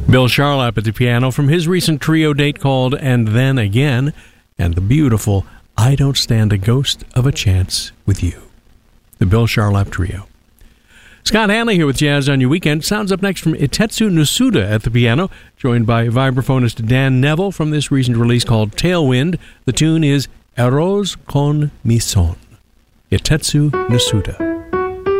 Bill Charlap at the piano from his recent trio date called And Then Again, and the beautiful I Don't Stand a Ghost of a Chance with You. The Bill Charlap Trio. Scott Hanley here with Jazz on Your Weekend. Sounds up next from Itetsu Nasuda at the piano, joined by vibraphonist Dan Neville from this recent release called Tailwind. The tune is Eros con mi son. Itetsu Nasuda.